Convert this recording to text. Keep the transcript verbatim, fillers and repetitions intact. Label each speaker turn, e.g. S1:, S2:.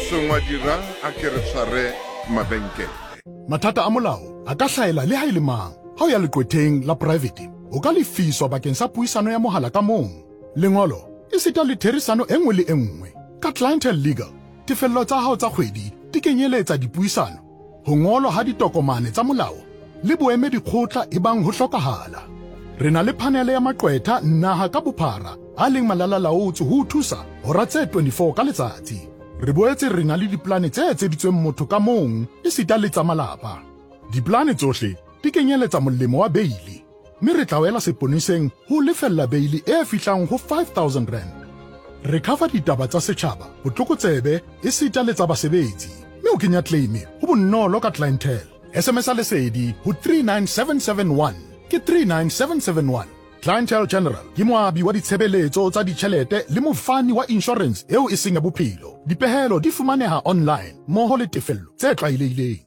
S1: sengwa dira a ke re tshware mabenkele.
S2: Mathata a molao a ka hlahela le ha e le mang ha o ya leqwetheng la private o ka lefiswa bakeng sa puisano ya mohala ka mong. Lengolo e sita le therisano e nngwe le e nngwe. Ka Clientele Legal, tefello tsa hao tsa kgwedi di kenyeletsa dipuisano, ho ngolwa ha ditokomane tsa molao le boemedi kgotla ebang ho hlokahala. Re na le panele ya maqwetha naha ka bophara a leng malalalaotswe ho thusa hora tse twenty-four ka letsatsi. Re boetse re na le diplane tse etseditsweng motho ka mong e sita le tsa malapa. Diplane tsohle di kenyeletsa molemo wa beili, mme re tla wela seponeseng ho lefella beili e fihlang ho five thousand rand. Re cover ditaba tsa setjhaba, botlokotsebe e sita le tsa basebetsi, mme o kenya claim ho bonolo ka Clientele. S M S a lesedi ho three nine seven seven one ke three nine seven seven one. Clientele General ke moabi wa ditshebeletso tsa ditjhelete le mofani wa insurance eo e seng ya bophelo. Dipehelo di fumaneha online moho le tefello tse tlwaelehileng.